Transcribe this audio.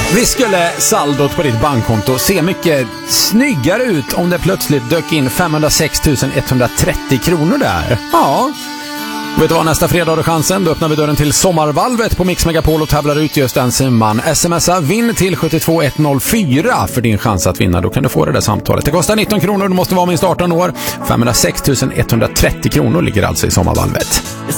Visst skulle saldot på ditt bankkonto se mycket snyggare ut om det plötsligt dök in 506 130 kronor där? Ja. Vet du vad, nästa fredag har du chansen. Då öppnar vi dörren till sommarvalvet på Mix Megapol och tävlar ut just en man. Smsa vinn till 72104 för din chans att vinna. Då kan du få det där samtalet. Det kostar 19 kronor, du måste vara minst 18 år. 506 130 kronor ligger alltså i sommarvalvet.